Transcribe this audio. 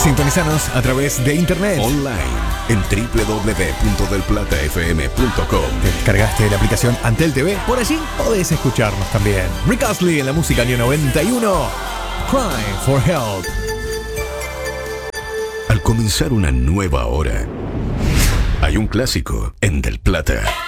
Sintonizanos a través de internet. Online en www.delplatafm.com. ¿Te descargaste la aplicación Antel TV? Por allí podés escucharnos también. Rick Astley en la música año 91. Cry for Help. Al comenzar una nueva hora, hay un clásico en Del Plata.